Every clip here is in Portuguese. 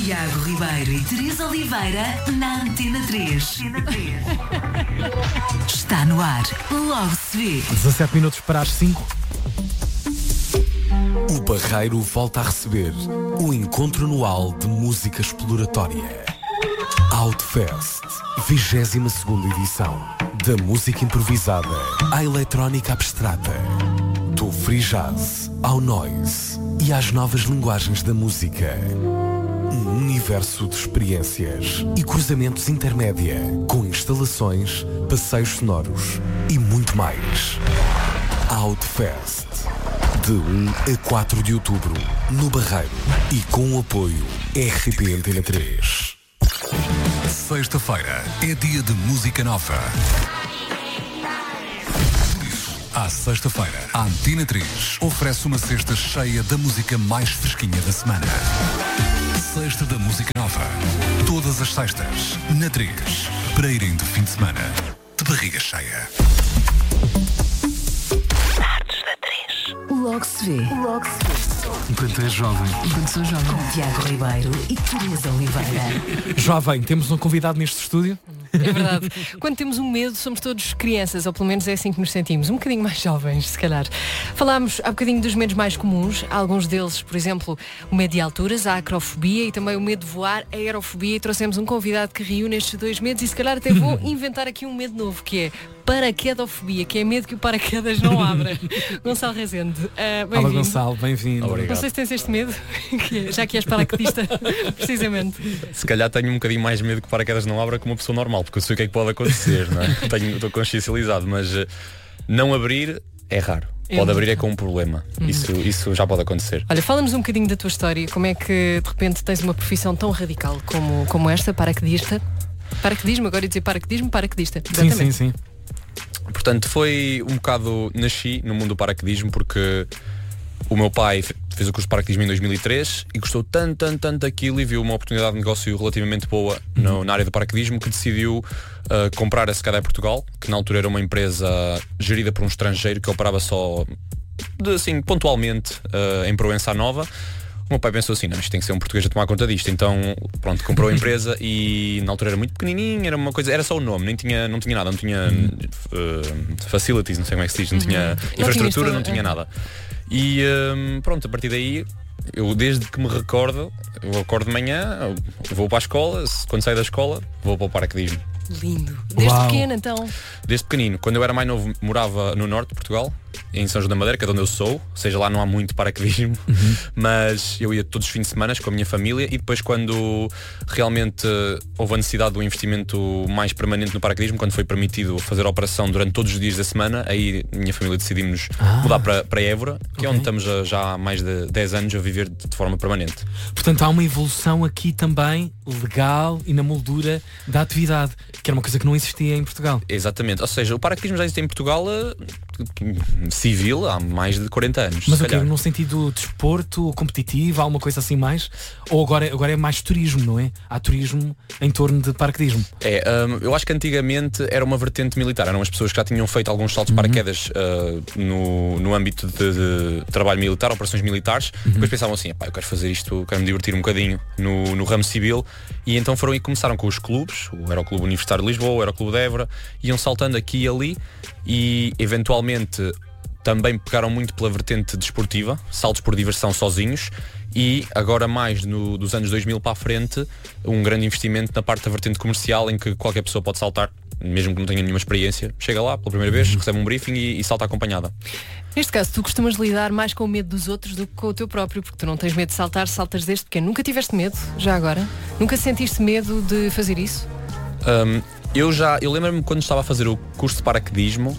Tiago Ribeiro e Teresa Oliveira na Antena 3. Está no ar, logo se vê. 17 minutos para as 5. O Barreiro volta a receber o encontro anual de música exploratória. Outfest, 22ª edição. Da música improvisada à eletrónica abstrata. Do free jazz ao noise e às novas linguagens da música. Um universo de experiências e cruzamentos intermédia, com instalações, passeios sonoros e muito mais. Outfest, de 1 a 4 de outubro, no Barreiro, e com o apoio RTP Antena 3. Sexta-feira é dia de música nova. À sexta-feira, a Antena 3 oferece uma cesta cheia da música mais fresquinha da semana. Sexta da Música Nova. Todas as sextas, na 3, para irem de fim de semana de barriga cheia. Tardes da 3. Logo se vê. Enquanto é jovem. Enquanto sou jovem. Com Tiago Ribeiro e Teresa Oliveira. Jovem, temos um convidado neste estúdio. É verdade. Quando temos um medo, somos todos crianças, ou pelo menos é assim que nos sentimos. Um bocadinho mais jovens, se calhar. Falámos há bocadinho dos medos mais comuns. Alguns deles, por exemplo, o medo de alturas, a acrofobia e também o medo de voar, a aerofobia. E trouxemos um convidado que reúne estes dois medos e se calhar até vou inventar aqui um medo novo, que é paraquedofobia, que é medo que o paraquedas não abra. Gonçalo Rezende, bem-vindo. Olá, Gonçalo, bem-vindo. Não sei se tens este medo, já que és paraquedista, precisamente. Se calhar tenho um bocadinho mais medo que o paraquedas não abra que uma pessoa normal, porque eu sei o que é que pode acontecer, não é? Estou consciencializado, mas não abrir é raro. Pode abrir é com um problema. Isso já pode acontecer. Olha, fala-nos um bocadinho da tua história. Como é que de repente tens uma profissão tão radical como esta, paraquedista? Paraquedismo, agora ia dizer paraquedista. Exatamente. Sim. Portanto, foi um bocado... Nasci no mundo do paraquedismo porque o meu pai fez o curso de paraquedismo em 2003 e gostou tanto daquilo e viu uma oportunidade de negócio relativamente boa na área do paraquedismo que decidiu comprar a SkyDive Portugal, que na altura era uma empresa gerida por um estrangeiro que operava só assim, pontualmente em Proença Nova. O meu pai pensou assim, não, isto tem que ser um português a tomar conta disto. Então, pronto, comprou a empresa e na altura era muito pequenininho, era uma coisa, era só o nome, não tinha nada, não tinha facilities, não sei como é que se diz, não tinha infraestrutura, não tinha nada. E pronto, a partir daí, eu desde que me recordo, eu acordo de manhã, vou para a escola, quando saio da escola, vou para o paraquedismo. Lindo. Desde pequeno, então? Desde pequenino. Quando eu era mais novo, morava no norte de Portugal, em São João da Madeira, que é de onde eu sou. Ou seja, lá não há muito paraquedismo, mas eu ia todos os fins de semana com a minha família e depois quando realmente houve a necessidade de um investimento mais permanente no paraquedismo, quando foi permitido fazer a operação durante todos os dias da semana, aí a minha família decidimos mudar para Évora, que é onde estamos já há mais de 10 anos a viver de forma permanente. Portanto, há uma evolução aqui também legal e na moldura da atividade, que era uma coisa que não existia em Portugal. Exatamente, ou seja, o paraquedismo já existe em Portugal civil há mais de 40 anos. Mas o que? No sentido de desporto, competitivo, há uma coisa assim mais? Ou agora é mais turismo, não é? Há turismo em torno de paraquedismo. Eu acho que antigamente era uma vertente militar, eram as pessoas que já tinham feito alguns saltos de paraquedas no âmbito de trabalho militar, operações militares, depois pensavam assim, eu quero fazer isto, quero me divertir um bocadinho no ramo civil, e então foram e começaram com os clubes, o Aeroclube Universitário de Lisboa, o Aeroclube de Évora, iam saltando aqui e ali e eventualmente também pegaram muito pela vertente desportiva, saltos por diversão sozinhos, e agora mais dos anos 2000 para a frente um grande investimento na parte da vertente comercial em que qualquer pessoa pode saltar, mesmo que não tenha nenhuma experiência, chega lá pela primeira vez, recebe um briefing e salta acompanhada. Neste caso, tu costumas lidar mais com o medo dos outros do que com o teu próprio, porque tu não tens medo de saltar, saltas desde pequeno. Nunca tiveste medo, já agora? Nunca sentiste medo de fazer isso? Eu lembro-me quando estava a fazer o curso de paraquedismo,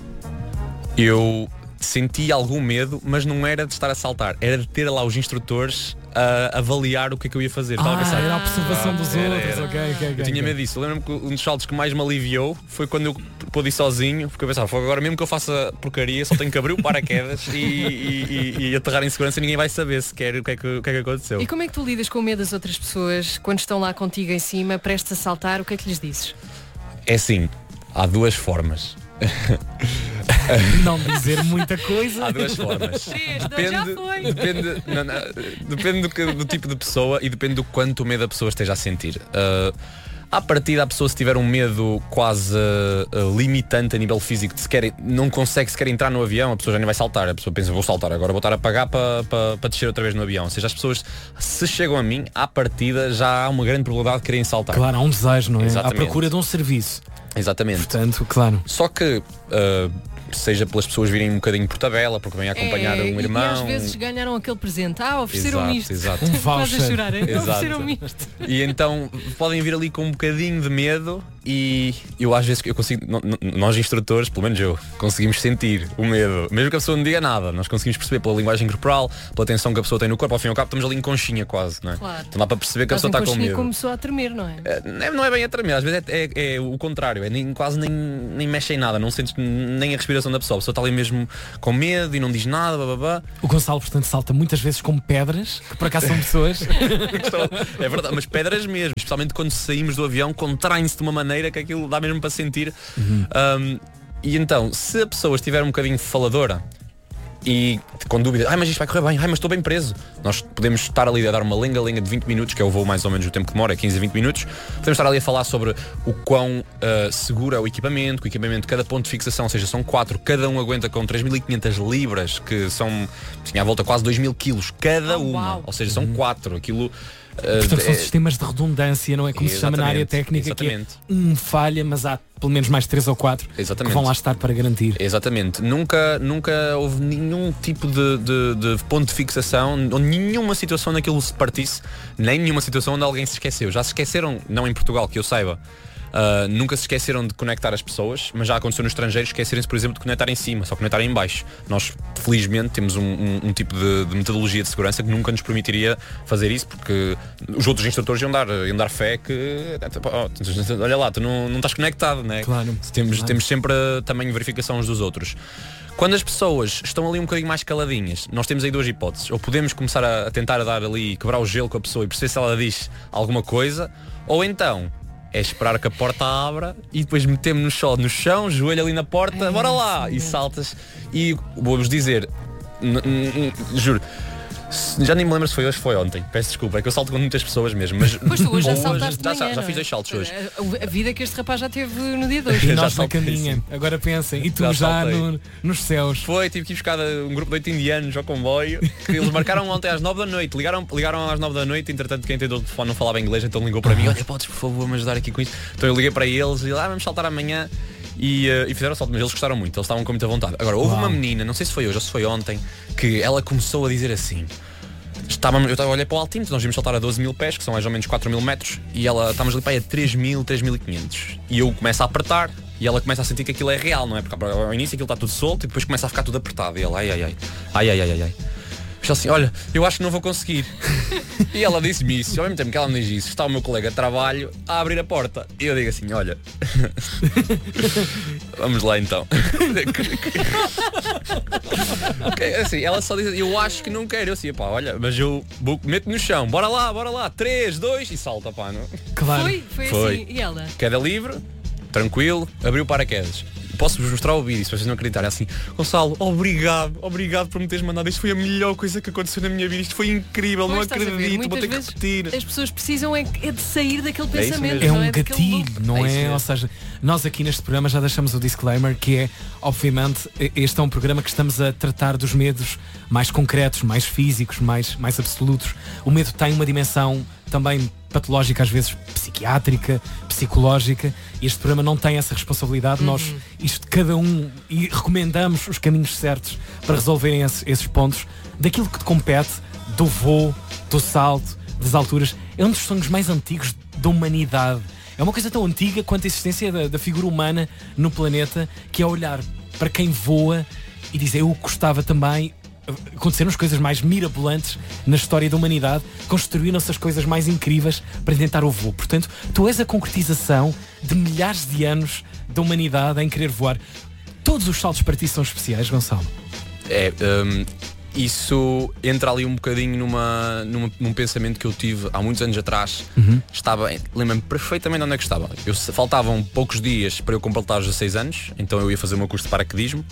eu senti algum medo, mas não era de estar a saltar, era de ter lá os instrutores a avaliar o que é que eu ia fazer. Era a observação dos outros. Ok. Eu tinha medo disso. Eu lembro-me que um dos saltos que mais me aliviou foi quando eu pude ir sozinho, porque eu pensava, agora mesmo que eu faça porcaria, só tenho que abrir o paraquedas e aterrar em segurança e ninguém vai saber sequer o que é que aconteceu. E como é que tu lidas com o medo das outras pessoas quando estão lá contigo em cima, prestes a saltar, o que é que lhes dizes? É assim, há duas formas. Não dizer muita coisa. Há duas formas. Já foi. Depende do tipo de pessoa e depende do quanto medo a pessoa esteja a sentir. À partida, a pessoa, se tiver um medo quase limitante a nível físico, não consegue sequer entrar no avião, a pessoa já nem vai saltar. A pessoa pensa, vou saltar agora, vou estar a pagar para descer outra vez no avião. Ou seja, as pessoas, se chegam a mim, à partida já há uma grande probabilidade de quererem saltar. Claro, há um desejo, não é? Exatamente. À procura de um serviço. Exatamente. Portanto, claro. Só que seja pelas pessoas virem um bocadinho por tabela, porque vêm acompanhar um irmão. E às vezes ganharam aquele presente. Ofereceram-me isto. Exato. Um Quase a voucher. chorar. Ofereceram-me isto. E então podem vir ali com um bocadinho de medo e eu às vezes eu consigo, nós instrutores, pelo menos eu, conseguimos sentir o medo. Mesmo que a pessoa não diga nada, nós conseguimos perceber pela linguagem corporal, pela tensão que a pessoa tem no corpo, ao fim e ao cabo estamos ali em conchinha quase, não é? Claro. Então dá para perceber que a pessoa está com medo. Começou a tremer, não é? Não é bem a tremer, às vezes é o contrário, quase nem mexe em nada, não sentes nem a respiração da pessoa, a pessoa está ali mesmo com medo e não diz nada, bababá. O Gonçalo, portanto, salta muitas vezes como pedras, que por acaso são pessoas. É verdade, mas pedras mesmo, especialmente quando saímos do avião, contraem-se de uma maneira que aquilo dá mesmo para sentir. E então, se a pessoa estiver um bocadinho faladora e com dúvida, mas isto vai correr bem, mas estou bem preso, nós podemos estar ali a dar uma lenga-lenga de 20 minutos, que é o voo mais ou menos o tempo que demora, 15 a 20 minutos. Podemos estar ali a falar sobre o quão seguro é o equipamento, cada ponto de fixação, ou seja, são 4, cada um aguenta com 3.500 libras, que são à volta quase 2.000 quilos cada uma, uau. ou seja, são 4, aquilo. Portanto, são sistemas de redundância, não é? Como se chama na área técnica, exatamente. Que é falha, mas há pelo menos mais 3 ou 4 que vão lá estar para garantir. Exatamente. Nunca houve nenhum tipo de ponto de fixação, ou nenhuma situação naquilo se partisse, nem nenhuma situação onde alguém se esqueceu. Já se esqueceram, não em Portugal, que eu saiba, nunca se esqueceram de conectar as pessoas, mas já aconteceu nos estrangeiros esquecerem-se, por exemplo, de conectar em cima, só conectar em baixo. Nós, felizmente, temos um tipo de metodologia de segurança que nunca nos permitiria fazer isso, porque os outros instrutores iam dar fé que olha lá, tu não estás conectado, né? Claro. Temos sempre também verificação uns dos outros. Quando as pessoas estão ali um bocadinho mais caladinhas, nós temos aí duas hipóteses. Ou podemos começar a tentar dar ali, quebrar o gelo com a pessoa e perceber se ela diz alguma coisa, ou então é esperar que a porta abra e depois metemos-nos só no chão, joelho ali na porta, bora lá! E saltas. E vou-vos dizer, juro, já nem me lembro se foi hoje ou foi ontem. Peço desculpa, é que eu salto com muitas pessoas mesmo. Mas Pois tu hoje já saltaste de manhã, já fiz 2 saltos hoje. A vida que este rapaz já teve no dia 2. E Já nós na saltei, caminha. sim. Agora pensem, e tu Já já saltei. nos céus. Tive que ir buscar um grupo de 8 indianos ao comboio, que eles marcaram ontem às 9 da noite, ligaram às 9 da noite, entretanto quem tem do telefone não falava inglês, então ligou para mim, olha, podes por favor me ajudar aqui com isto. Então eu liguei para eles e vamos saltar amanhã. E fizeram o salto, mas eles gostaram muito, eles estavam com muita vontade. Agora, houve uma menina, não sei se foi hoje ou se foi ontem, que ela começou a dizer assim. Eu olhei para o altímetro, nós vimos saltar a 12.000 pés, que são mais ou menos 4.000 metros, e estávamos ali para aí a 3.000, 3.500. E eu começo a apertar, e ela começa a sentir que aquilo é real, não é? Porque ao início aquilo está tudo solto, e depois começa a ficar tudo apertado. E ela, ai. Mas assim, olha, eu acho que não vou conseguir. E ela disse-me isso, e ao mesmo tempo que ela me diz isso, está o meu colega de trabalho a abrir a porta. E eu digo assim, olha, vamos lá então. Assim, ela só diz, eu acho que não quero. Eu assim, pá, olha, mas eu meto no chão, bora lá, 3, 2 e salta, pá, não? Claro. Foi assim. E ela? Queda livre, tranquilo, abriu o paraquedas. Posso-vos mostrar o vídeo, se vocês não acreditarem. Assim, Gonçalo, obrigado por me teres mandado. Isto foi a melhor coisa que aconteceu na minha vida. Isto foi incrível, Pois, não estás a ver, acredito, vou muitas ter que vezes repetir. As pessoas precisam é de sair daquele É isso pensamento. mesmo. É não um daquele gatilho, loop. não É isso é? mesmo. Ou seja, nós aqui neste programa já deixamos o disclaimer, que é, obviamente, este é um programa que estamos a tratar dos medos mais concretos, mais físicos, mais absolutos. O medo tem uma dimensão também patológica, às vezes psiquiátrica, psicológica, e este programa não tem essa responsabilidade. Nós, isto de cada um, e recomendamos os caminhos certos para resolverem esses pontos daquilo que te compete, do voo, do salto, das alturas. É um dos sonhos mais antigos da humanidade. É uma coisa tão antiga quanto a existência da figura humana no planeta, que é olhar para quem voa e dizer, eu gostava também. Aconteceram as coisas mais mirabolantes na história da humanidade, construíram-se as coisas mais incríveis para tentar o voo. Portanto, tu és a concretização de milhares de anos da humanidade em querer voar. Todos os saltos para ti são especiais, Gonçalo? isso entra ali um bocadinho num pensamento que eu tive há muitos anos atrás. Lembro-me perfeitamente onde é que estava. Faltavam poucos dias para eu completar os 16 anos, então eu ia fazer o meu curso de paraquedismo.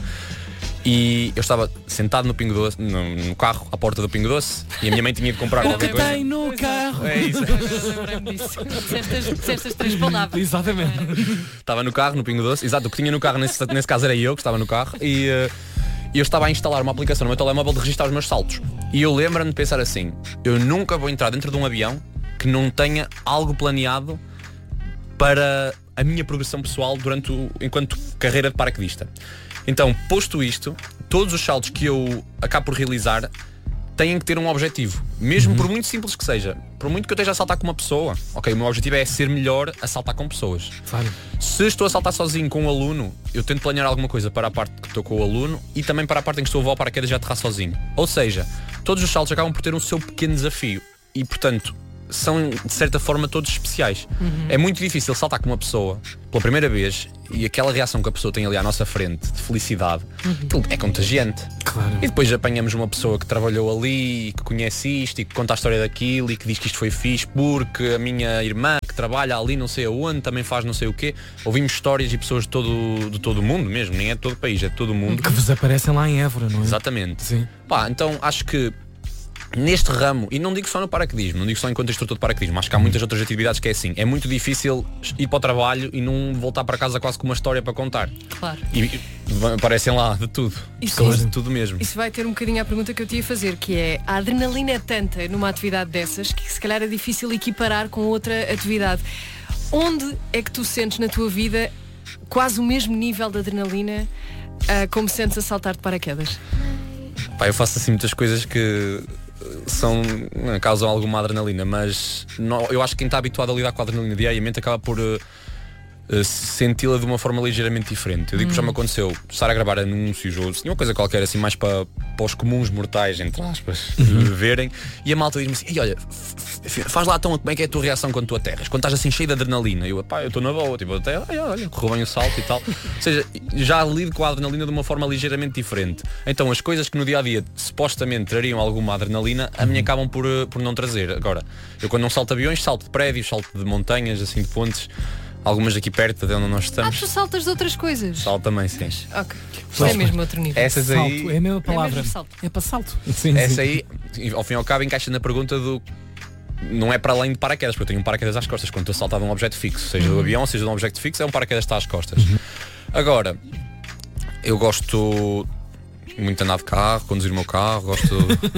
E eu estava sentado no Pingo Doce, no carro, à porta do Pingo Doce, e a minha mãe tinha de comprar qualquer coisa. Tem no carro. É isso. Lembrei-me disso. Disseste as 3 palavras. Exatamente. Estava no carro, no Pingo Doce. Exato, o que tinha no carro, nesse caso era eu que estava no carro. E eu estava a instalar uma aplicação no meu telemóvel de registrar os meus saltos. E eu lembro-me de pensar assim: eu nunca vou entrar dentro de um avião que não tenha algo planeado para a minha progressão pessoal enquanto carreira de paraquedista. Então, posto isto, todos os saltos que eu acabo por realizar têm que ter um objetivo. Mesmo por muito simples que seja. Por muito que eu esteja a saltar com uma pessoa. Ok, o meu objetivo é ser melhor a saltar com pessoas. Claro. Se estou a saltar sozinho com um aluno, eu tento planear alguma coisa para a parte que estou com o aluno e também para a parte em que estou a voar paraquedas e a aterrar sozinho. Ou seja, todos os saltos acabam por ter um seu pequeno desafio. E, portanto, são de certa forma todos especiais. É muito difícil saltar com uma pessoa pela primeira vez e aquela reação que a pessoa tem ali à nossa frente de felicidade é contagiante. Claro. E depois apanhamos uma pessoa que trabalhou ali, que conhece isto e que conta a história daquilo e que diz que isto foi fixe porque a minha irmã que trabalha ali não sei aonde também faz não sei o quê. Ouvimos histórias de pessoas de todo o mundo mesmo, nem é de todo o país, é de todo o mundo. Que vos aparecem lá em Évora, não é? Exatamente. Sim. Então acho que neste ramo, e não digo só no paraquedismo, não digo só enquanto instrutor de paraquedismo, acho que há muitas outras atividades que é assim, é muito difícil ir para o trabalho e não voltar para casa quase com uma história para contar. Claro. E aparecem lá de tudo. De tudo mesmo. Isso vai ter um bocadinho à pergunta que eu te ia fazer, que é: a adrenalina é tanta numa atividade dessas que se calhar é difícil equiparar com outra atividade. Onde é que tu sentes na tua vida quase o mesmo nível de adrenalina como sentes a saltar de paraquedas? Eu faço assim muitas coisas que causam alguma adrenalina, mas eu acho que quem está habituado a lidar com a adrenalina diariamente acaba por senti-la de uma forma ligeiramente diferente. Eu digo que já me aconteceu estar a gravar anúncios ou uma coisa qualquer assim mais para os comuns mortais, entre aspas, verem, e a malta diz-me assim: e olha, faz lá então como é que é a tua reação quando tu aterras, quando estás assim cheio de adrenalina. Eu estou na boa, tipo, até olha, correu bem o salto e tal. Ou seja, já lido com a adrenalina de uma forma ligeiramente diferente. Então as coisas que no dia-a-dia supostamente trariam alguma adrenalina, a mim acabam por não trazer. Agora, eu quando não salto aviões, salto de prédios, salto de montanhas, assim, de pontes. Algumas aqui perto de onde nós estamos. Tu saltas de outras coisas? Salto também, sim. Ok. Isto é mesmo outro nível. Essas aí. Salto, é a mesma palavra. É para salto. Sim, essa aí, ao fim e ao cabo, encaixa na pergunta do. Não é para além de paraquedas, porque eu tenho um paraquedas às costas quando estou a saltar de um objeto fixo, seja do avião, seja de um objeto fixo, é um paraquedas que está às costas. Agora, eu gosto muito de andar de carro, conduzir o meu carro, gosto.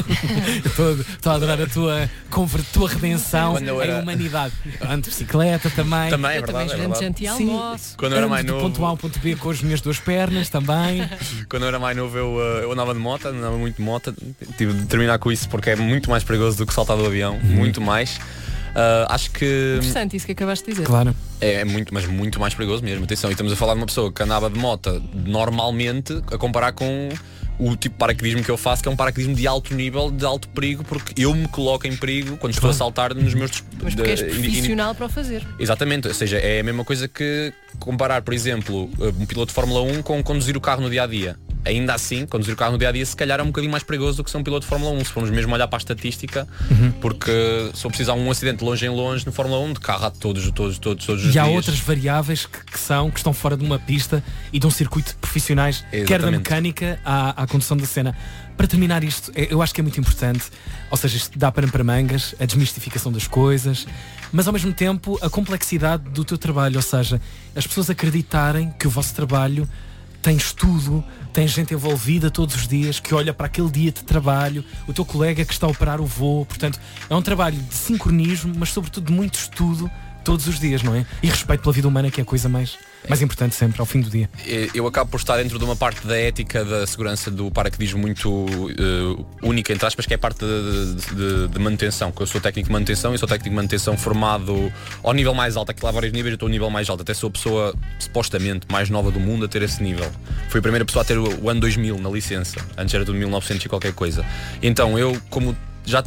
Estou a adorar a tua redenção em humanidade. Ando de bicicleta também. Também, é verdade. Quando eu era mais novo. Do ponto A ao ponto B com as minhas 2 pernas também. Quando eu era mais novo eu andava de moto, andava muito de moto. Tive de terminar com isso porque é muito mais perigoso do que saltar do avião, muito mais. Acho que. Interessante isso que acabaste de dizer. Claro. É muito, mas muito mais perigoso mesmo. Atenção, e estamos a falar de uma pessoa que andava de moto normalmente a comparar com o tipo de paraquedismo que eu faço, que é um paraquedismo de alto nível, de alto perigo, porque eu me coloco em perigo quando estou a saltar nos meus... Mas porque és profissional para o fazer. Exatamente, ou seja, é a mesma coisa que comparar, por exemplo, um piloto de Fórmula 1 com conduzir o carro no dia-a-dia. Ainda assim, conduzir o carro no dia-a-dia se calhar é um bocadinho mais perigoso do que ser um piloto de Fórmula 1, se formos mesmo olhar para a estatística, porque se eu precisar um acidente longe em longe no Fórmula 1, de carro há todos os dias. E há outras variáveis que estão fora de uma pista e de um circuito profissionais, quer da mecânica à condução da cena. Para terminar isto, eu acho que é muito importante, ou seja, isto dá para mangas, a desmistificação das coisas, mas ao mesmo tempo a complexidade do teu trabalho, ou seja, as pessoas acreditarem que o vosso trabalho tem estudo, tem gente envolvida todos os dias, que olha para aquele dia de trabalho, o teu colega que está a operar o voo. Portanto, é um trabalho de sincronismo, mas sobretudo de muito estudo todos os dias, não é? E respeito pela vida humana, que é a coisa mais importante sempre, ao fim do dia. Eu acabo por estar dentro de uma parte da ética da segurança do paraquedismo muito única, entre aspas, que é a parte de manutenção, que eu sou técnico de manutenção e sou técnico de manutenção formado ao nível mais alto. Aqui lá há vários níveis, eu estou ao nível mais alto, até sou a pessoa supostamente mais nova do mundo a ter esse nível. Fui a primeira pessoa a ter o ano 2000 na licença, antes era tudo 1900 e qualquer coisa. Então eu, como já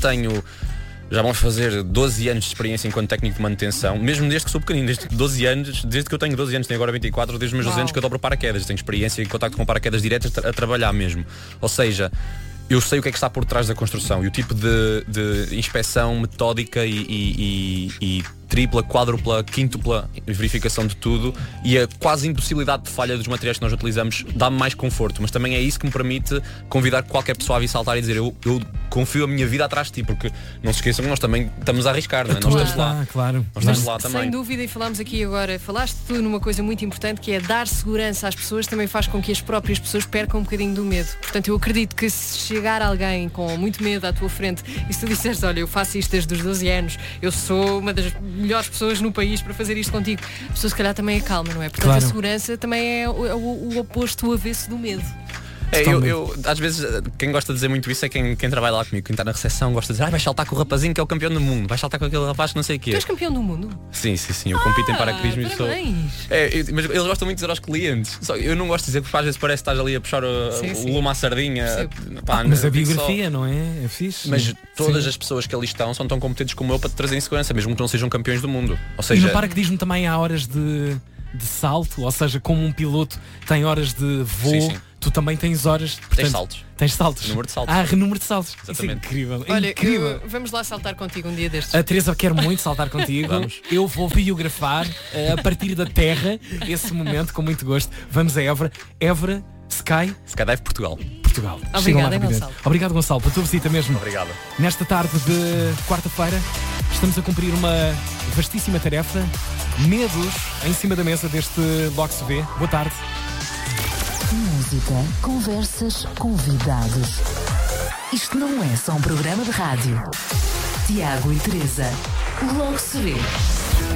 vamos fazer 12 anos de experiência enquanto técnico de manutenção, mesmo desde que sou pequenino, desde que eu tenho 12 anos, tenho agora 24, desde os meus 12 anos que eu dobro paraquedas, tenho experiência em contacto com paraquedas diretas a trabalhar mesmo. Ou seja, eu sei o que é que está por trás da construção e o tipo de inspeção metódica e tripla, quádrupla, quíntupla verificação de tudo, e a quase impossibilidade de falha dos materiais que nós utilizamos dá-me mais conforto, mas também é isso que me permite convidar qualquer pessoa a vir saltar e dizer eu confio a minha vida atrás de ti, porque não se esqueçam que nós também estamos a arriscar, não é? Nós estamos lá, claro. Nós estamos lá também. Sem dúvida, e falámos aqui agora, falaste tu numa coisa muito importante, que é dar segurança às pessoas, também faz com que as próprias pessoas percam um bocadinho do medo. Portanto, eu acredito que se chegar alguém com muito medo à tua frente e se tu disseres, olha, eu faço isto desde os 12 anos, eu sou uma das melhores pessoas no país para fazer isto contigo, a pessoa se calhar também acalma, não é? Portanto, claro. A segurança também é o oposto, o avesso do medo. Eu às vezes, quem gosta de dizer muito isso é quem trabalha lá comigo, quem está na recepção gosta de dizer, vais saltar com o rapazinho que é o campeão do mundo, vais saltar com aquele rapaz que não sei o quê. Tu és campeão do mundo? Sim, eu compito em paraquedismo e sou. Mas eles gostam muito de dizer aos clientes. Só eu não gosto de dizer, porque às vezes parece que estás ali a puxar o lume à sardinha. Mas a biografia, não é? É fixe. Mas todas as pessoas que ali estão são tão competentes como eu para te trazerem segurança, mesmo que não sejam campeões do mundo. Ou seja, e no paraquedismo também há horas de salto, ou seja, como um piloto tem horas de voo. Sim. Tu também tens horas. Portanto, tens saltos. Tens saltos. Número de saltos. Número de saltos. Exatamente. Isso é incrível. Olha, incrível. vamos lá saltar contigo um dia destes. A Teresa quer muito saltar contigo. Vamos. Eu vou biografar a partir da terra esse momento com muito gosto. Vamos a Évora. Évora, Skydive Portugal. Obrigada, Gonçalo. Obrigado, Gonçalo, pela tua visita mesmo. Obrigado. Nesta tarde de quarta-feira estamos a cumprir uma vastíssima tarefa. Medos em cima da mesa deste Logo Se Vê. Boa tarde. Música, conversas, convidados. Isto não é só um programa de rádio. Tiago e Teresa. Logo Se Vê.